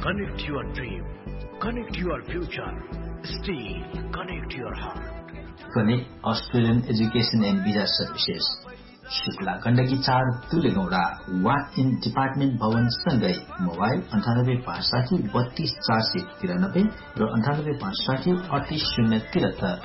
Connect your dream. Connect your future. Steel. Connect your heart. Connect Australian Education and Visa Services. Shukla Gandaki 4 तुलेगौडा what in department भवन सँगै mobile 9856032493 र 9856388073।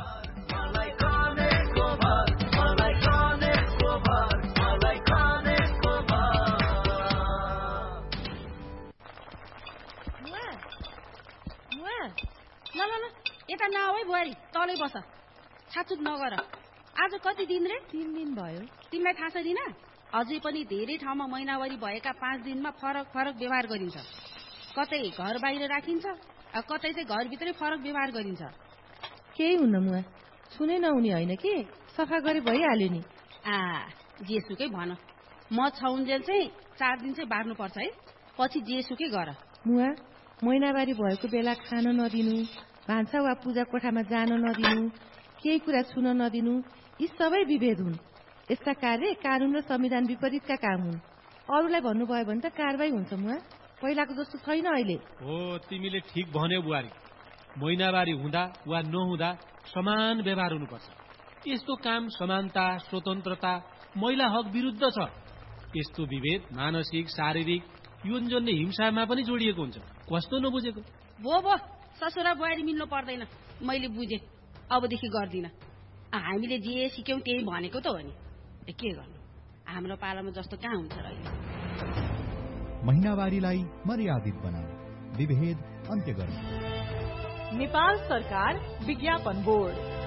यता नआऊ है बुहारी, तलै बस, छाचुक नगर। आज कति दिन रे? 3 दिन भयो। तिमीलाई थाहा छैन? अझै पनि धेरै ठाउँमा महिनावारी भएका 5 दिनमा फरक फरक व्यवहार गरिन्छ। कतै घर बाहिर राखिन्छ, कतै चाहिँ घरभित्रै फरक व्यवहार गरिन्छ। केही हुन्न मुआ, सुनै नहुने होइन कि, सफा गरे भइहाल्यो नि। जेसुकै भन, म छाउन्जेल चाहिँ 4 दिन चाहिँ बार्नुपर्छ है, पछि जेसुकै गर। मुआ, महिनावारी भएको बेला खान नदिनु, भान्सा वा पूजा कोठामा जान नदिनु, केही कुरा छुन नदिनु, यी सबै विभेद हुन्। यस्ता कार्य कानून र संविधान विपरीतका काम हुन्। अरूलाई भन्नुभयो भने त कारबाही हुन्छ मुआ, पहिलाको जस्तो छैन अहिले। हो, तिमीले ठिक भन्यौ बुहारी। महिनावारी हुँदा वा नहुँदा समान व्यवहार हुनुपर्छ। यस्तो काम समानता, स्वतन्त्रता, महिला हक विरुद्ध छ। यस्तो विभेद मानसिक, शारीरिक, यौनजन्य हिंसामा पनि जोडिएको हुन्छ। कस्तो नबुझेको? भो ससुरा बुहारी मिल्नु पर्दैन, मैले बुझेँ। अबदेखि गर्दिन। हामीले जे सिक्यौं त्यही भनेको त हो नि। के गर्नु, हाम्रो पालामा जस्तो कहाँ हुन्छ र अहिले। महिनावारीलाई मर्यादित बनाऊ, विभेद अन्त्य गर्नु। नेपाल सरकार विज्ञापन बोर्ड।